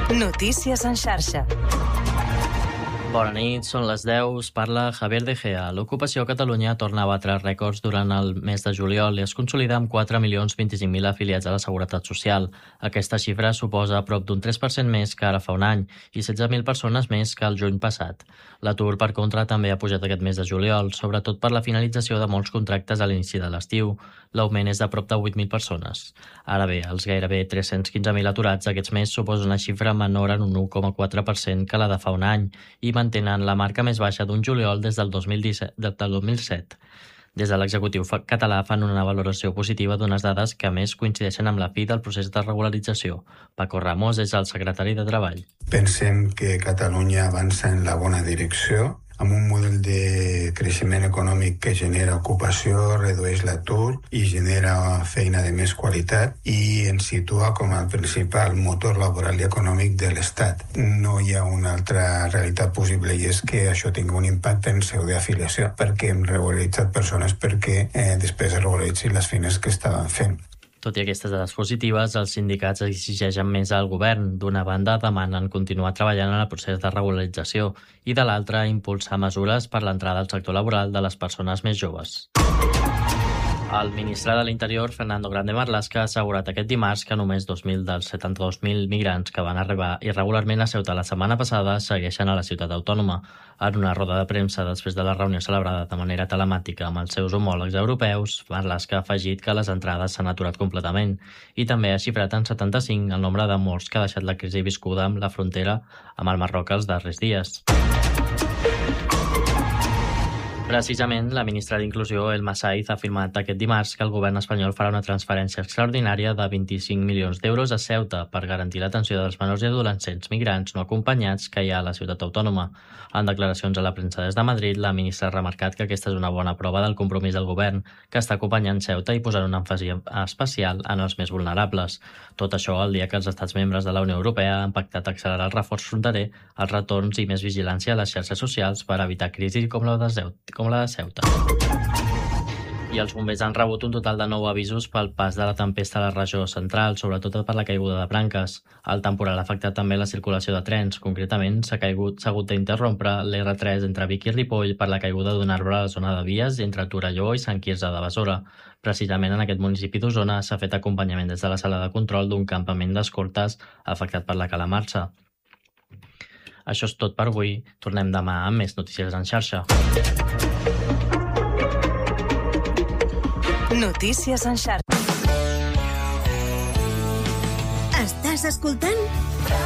Notícies en xarxa. Bona nit, són les 10, us parla Javier De Gea. L'ocupació a Catalunya torna a batre rècords durant el mes de juliol i es consolida amb 4.025.000 afiliats a la Seguretat Social. Aquesta xifra suposa prop d'un 3% més que ara fa un any i 16.000 persones més que el juny passat. L'atur, per contra, també ha pujat aquest mes de juliol, sobretot per la finalització de molts contractes a l'inici de l'estiu. L'augment és de prop de 8.000 persones. Ara bé, els gairebé 315.000 aturats aquests mesos suposa una xifra menor en un 1,4% que la de fa un any i mantenen la marca més baixa d'un juliol des del 2007. Des de l'executiu català fan una valoració positiva d'unes dades que a més coincideixen amb la fi del procés de regularització. Paco Ramos és el secretari de Treball. Pensem que Catalunya avança en la bona direcció, amb un model de creixement econòmic que genera ocupació, redueix l'atur i genera feina de més qualitat i ens situa com el principal motor laboral i econòmic de l'Estat. No hi ha una altra realitat possible i és que això tingui un impacte en seu d'afiliació perquè hem regularitzat persones perquè després es regularitzin les feines que estaven fent. Tot i aquestes dades positives, els sindicats exigeixen més al govern. D'una banda, demanen continuar treballant en el procés de regularització i de l'altra, impulsar mesures per l'entrada al sector laboral de les persones més joves. El ministre de l'Interior, Fernando Grande Marlaska, ha assegurat aquest dimarts que només 2.000 dels 72.000 migrants que van arribar irregularment a Ceuta la setmana passada segueixen a la ciutat autònoma. En una roda de premsa després de la reunió celebrada de manera telemàtica amb els seus homòlegs europeus, Marlaska ha afegit que les entrades s'han aturat completament i també ha xifrat en 75 el nombre de morts que ha deixat la crisi viscuda amb la frontera amb el Marroc els darrers dies. Precisament, la ministra d'Inclusió, Elma Saiz, ha afirmat aquest dimarts que el govern espanyol farà una transferència extraordinària de 25 milions d'euros a Ceuta per garantir l'atenció dels menors i adolescents migrants no acompanyats que hi ha a la ciutat autònoma. En declaracions a la premsa des de Madrid, la ministra ha remarcat que aquesta és una bona prova del compromís del govern, que està acompanyant Ceuta i posant un èmfasi especial en els més vulnerables. Tot això al dia que els estats membres de la Unió Europea han pactat accelerar el reforç fronterer, els retorns i més vigilància a les xarxes socials per evitar crisis com la de Ceuta. I els bombers han rebut un total de 9 avisos pel pas de la tempesta a la regió central, sobretot per la caiguda de branques. El temporal ha afectat també la circulació de trens. Concretament, s'ha hagut d'interrompre l'R3 entre Vic i Ripoll per la caiguda d'un arbre a la zona de vies entre Torelló i Sant Quirze de Besora. Precisament en aquest municipi d'Osona s'ha fet acompanyament des de la sala de control d'un campament d'escortes afectat per la calamarsa. Això és tot per avui. Tornem demà amb més notícies en xarxa. Notícies en xarxa. Estàs escoltant